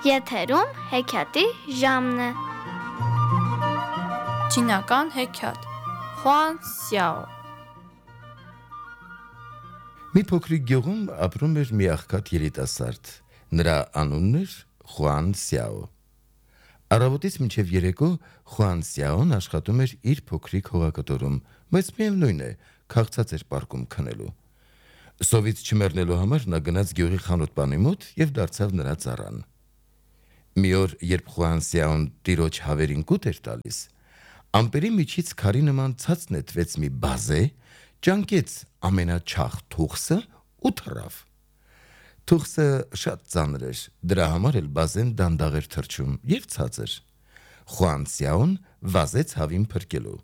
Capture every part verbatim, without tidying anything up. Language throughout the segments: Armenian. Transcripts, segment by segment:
Եթերում հեքիաթի ժամն է։ Չինական հեքիաթ Խուան Սյաո։ Մի փոքրիկ գյուղում ապրում էր մի աղքատ երիտասարդ։ Նրա անունն էր Խուան Սյաո։ Առավոտից մինչև երեկո Խուան Սյաոն աշխատում էր իր փոքրիկ հողակտորում, բայց միևնույն է, քաղցած էր պարկում քնելու։ Սովից չմեռնելու համար նա գնաց գյուղի խանութպանի մոտ եւ դարձավ նրա ծառան։ Մի օր, երբ Խուան Սյաոն տիրոջ հավերին կուտ էր տալիս, ամպերի միջից քարի նման ցած նետվեց մի բազե, ճանկեց ամենաչախ թուխսը ու թռավ։ Թուխսը շատ ծանր էր, դրա համար էլ բազեն դանդաղ էր թռչում եւ ցածր։ Խուան Սյաոն վազեց հավին փրկելու։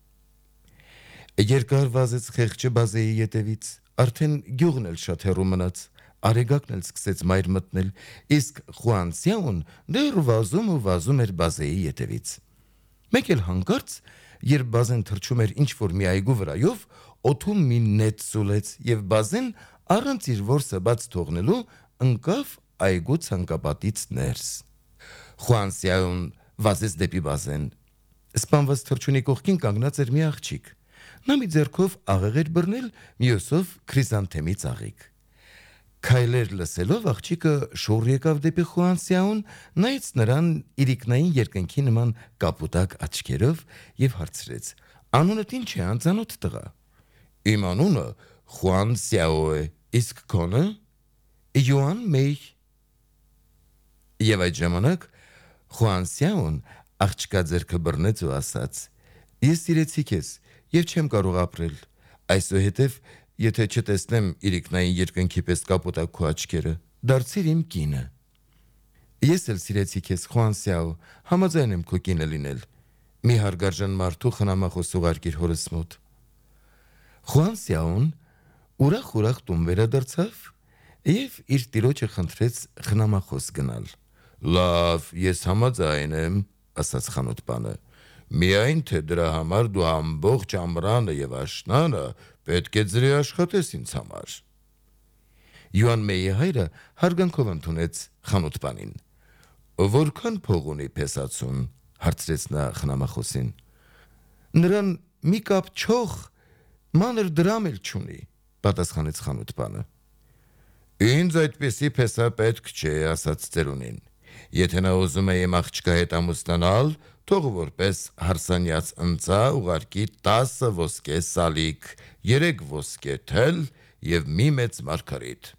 Երկար վազեց խեղճը բազեի ետևից, արդեն գյուղն էլ շատ հեռու մնաց, արեգակն էլ սկսեց մայր մտնել, իսկ Խուան Սյաոն դեռ վազում ու վազում էր բազեի ետևից։ Մեկ էլ հանկարծ, երբ բազեն թռչում էր ինչ-որ մի այգու վրայով, օդում մի նետ սուլեց եւ բազեն առանց իր որսը բաց թողնելու ընկավ այգու ցանկապատից ներս։ Խուան Սյաոն վազեց դեպի բազեն։ Սպանված թռչունի կողքին կանգնած էր մի աղջիկ։ Նա մի ձեռքով աղեղ էր բռնել, մյուսով քրիզանթեմի ծաղիկ։ Քայլեր լսելով աղջիկը շուռ եկավ դեպի Խուան Սյաոն, նայեց նրան իրիկնային երկնքի նման կապուտակ աչքերով եւ հարցրեց. «Անունդ ինչ է, անծանոթ տղա»։ «Իմ անունը Խուան Սյաո է, իսկ քոնը»։ «Յուան Մեյ»։ Եվ այդ ժամանակ Խուան Սյաոն աղջկա ձեռքը բռնեց ու ասաց. «Ես սիրեցի քեզ եւ չեմ կարող ապրել, այսուհետեւ եթե չտեսնեմ իրիկնային երկնքի պես կապուտակ քո աչքերը, դարձիր իմ կինը»։ «Ես էլ սիրեցի քեզ, Խուան Սյաո, համաձայն եմ քո կինը լինել», մի հարգարժան մարդու խնամախոս ուղարկիր հորս մոտ։ Խուան Սյաոն ուրախ-ուրախ տուն վերադարձավ եւ իր տիրոջը խնդրեց խնամախոս գնալ։ «Լավ, ես համաձայն եմ», ասաց խանութպանը, «միայն թե դրա համար դու ամբողջ ամռանը եւ աշնանը պետք է ձրի աշխատես ինձ համար»։ Յուան Մեյի հայրը հարգանքով ընդունեց խանութպանին։ «Որքան փող ունի փեսացուն»։ հարցրեց նա խնամախոսին։ «Նրան մի կապ չող, մանր դրամ էլ չունի», պատասխանեց խանութպանը։ «Ինձ այդպիսի փեսա պետք չէ», ասաց ծերունին։ «Եթե նա ուզում է իմ աղջկա հետ ամուսնանալ, թող որպես հարսանյաց ընծա ուղարկի տասը ոսկե սալիկ, երեք ոսկե թել եւ մի մեծ մարգարիտ»։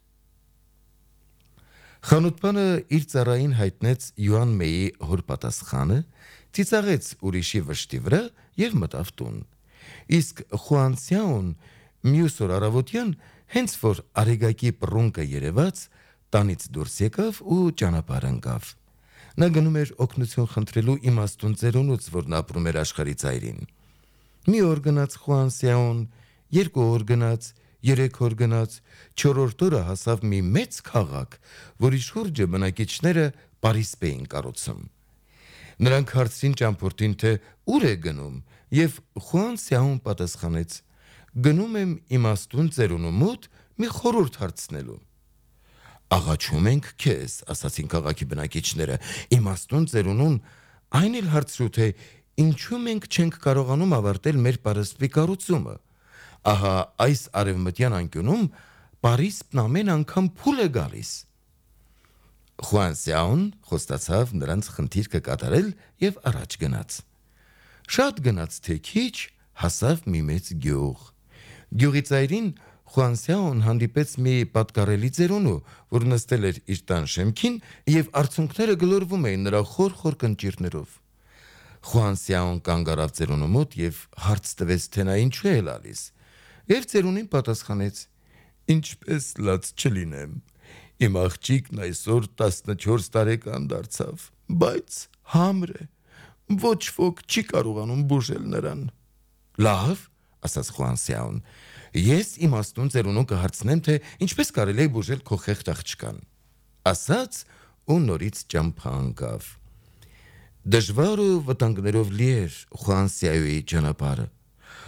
Խանութպանը իր ծառային հայտնեց Յուան Մեյի հոր պատասխանը, ծիծաղեց ուրիշի վշտի վրա եւ մտավ տուն։ Իսկ Խուան Սյաոն մյուս օր առավոտյան, հենց որ արեգակի պռունկը երևաց, տանից դուրս եկավ ու ճանապարհ ընկավ։ Նա գնում էր օգնություն խնդրելու իմաստուն ծերունուց, որն ապրում էր աշխարհի ծայրին։ Մի օր գնաց Խուան Սյաոն, երկու օր գնաց, երեք օր գնաց, չորրորդ օրը հասավ մի մեծ քաղաք, որի շուրջը բնակիչները պարիսպ էին կառուցում։ Նրանք հարցրին ճամփորդին, թե ուր է գնում, եւ Խուան Սյաոն պատասխանեց. «Գնում եմ իմաստուն ծերունու մոտ մի խորհուրդ հարցնելու»։ «Աղաչում ենք քեզ», ասացին քաղաքի բնակիչները, «իմաստուն ծերունուն այն էլ հարցրու, թե ինչու մենք չենք կարողանում ավարտել մեր պարսպի կառուցումը։ Ահա այս արևմտյան անկյունում պարիսպն ամեն անգամ փուլ է գալիս»։ Խուան Սյաոն խոստացավ նրանց խնդիրքը կատարել եւ առաջ գնաց։ Շատ գնաց թե քիչ, հասավ մի մեծ գյուղ։ Գյուղի ծայրին Խուան Սյաոն հանդիպեց մի պատկառելի ծերունու, որ նստել էր իր տան շեմքին եւ արցունքները գլորվում էին նրա խոր-խոր կնճիռներով։ Խուան Սյաոն կանգ առավ ծերունու մոտ եւ հարց տվեց, թե նա ինչու է լալիս։ Եվ ծերունին պատասխանեց. «Ինչպես լաց չլինեմ, իմ աղջիկն այսօր տասնչորս տարեկան դարձավ, բայց համր է, ոչ ոք չի կարողանում բուժել նրան»։ «Լավ», ասաց Խուան Սյաոն, «ես իմաստուն ծերունու կհարցնեմ, թե ինչպես կարելի է բուժել քո խեղճ աղջկան»։ Ասաց ու նորից ճամփա ընկավ։ Դժվար ու վտանգներով լի էր Խուան Սյաոյի ճանապարհը։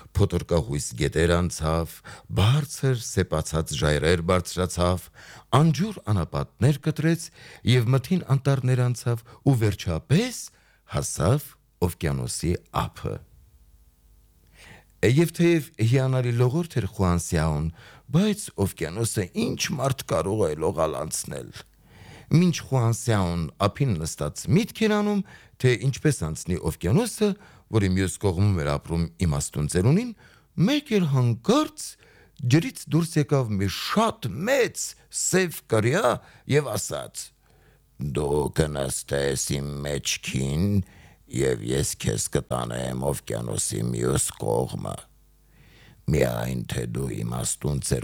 փոթորկահույս գետեր անցավ, բարձր սեպացած ժայռեր բարձրացավ, անջուր անապատներ կտրեց եւ մթին անտառներ անցավ ու վերջապես հասավ օվկիանոսի ափը։ Եվ թեև հիանալի լողորդ էր Խուանսյաուն, բայց օվկիանոսը ինչ մարդ կարող է լողալ անցնել։ Մինչ Խուանսյաուն ափին նստած միտք էր անում, թե ինչպես անցնի օվկիանոսը, որի մյուս կողմում էր ապրում իմաստուն ծերունին, մեկ էլ հանկարծ ջրից դուրս եկավ մի շատ մեծ սև կրյա եւ ասաց. «Դու կնստես իմ մեջքին եւ ես քեզ կտանեմ օվկիանոսի մյուս կողմը։ Միայն թե դու իմաստուն